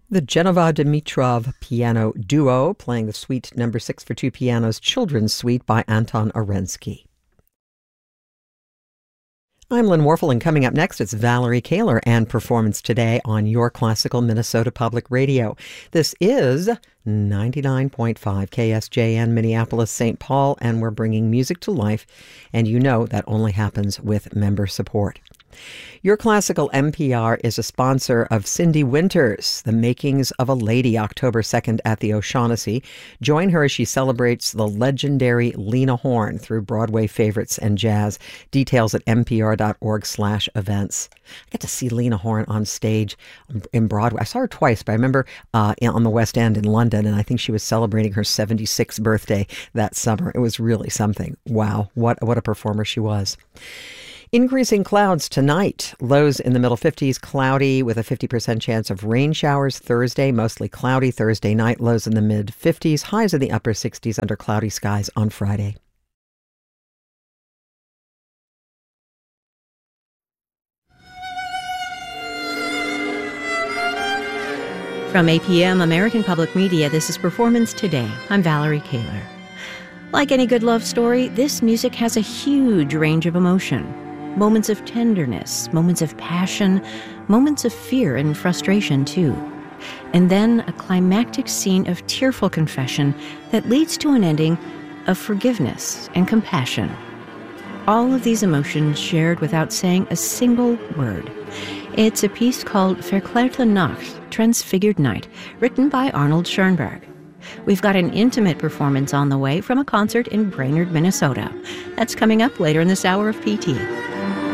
The Genova Dimitrov Piano Duo playing the Suite No. 6 for two pianos Children's Suite by Anton Arensky. I'm Lynn Warfel, and coming up next, it's Valerie Kaler and Performance Today on Your Classical Minnesota Public Radio. This is 99.5 KSJN Minneapolis, St. Paul, and we're bringing music to life, and you know that only happens with member support. Your Classical NPR is a sponsor of Cindy Winters, The Makings of a Lady, October 2nd at the O'Shaughnessy. Join her as she celebrates the legendary Lena Horne through Broadway favorites and jazz. Details at npr.org/events. I got to see Lena Horne on stage in Broadway. I saw her twice, but I remember on the West End in London, and I think she was celebrating her 76th birthday that summer. It was really something. Wow, what a performer she was. Increasing clouds tonight. Lows in the middle 50s, cloudy with a 50% chance of rain showers Thursday, mostly cloudy Thursday night. Lows in the mid 50s, highs in the upper 60s under cloudy skies on Friday. From APM American Public Media, this is Performance Today. I'm Valerie Kaler. Like any good love story, this music has a huge range of emotion. Moments of tenderness, moments of passion, moments of fear and frustration, too. And then a climactic scene of tearful confession that leads to an ending of forgiveness and compassion. All of these emotions shared without saying a single word. It's a piece called Verklärte Nacht, Transfigured Night, written by Arnold Schoenberg. We've got an intimate performance on the way from a concert in Brainerd, Minnesota. That's coming up later in this hour of PT.